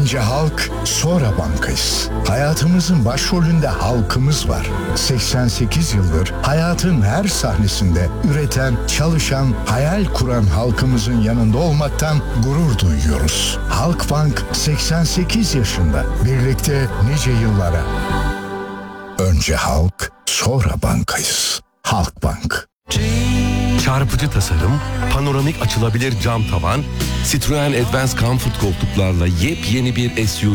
Önce halk, sonra bankayız. Hayatımızın başrolünde halkımız var. 88 yıldır hayatın her sahnesinde üreten, çalışan, hayal kuran halkımızın yanında olmaktan gurur duyuyoruz. Halkbank 88 yaşında. Birlikte nice yıllara. Önce halk, sonra bankayız. Halkbank. Çarpıcı tasarım, panoramik açılabilir cam tavan, Citroen Advance Comfort koltuklarla yepyeni bir SUV